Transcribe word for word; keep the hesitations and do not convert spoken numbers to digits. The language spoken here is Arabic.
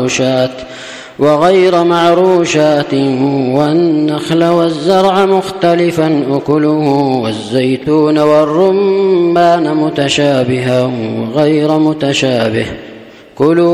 معروشات وغير معروشات والنخل والزرع مختلفا أكله والزيتون والرمان متشابها وغير متشابه كلوا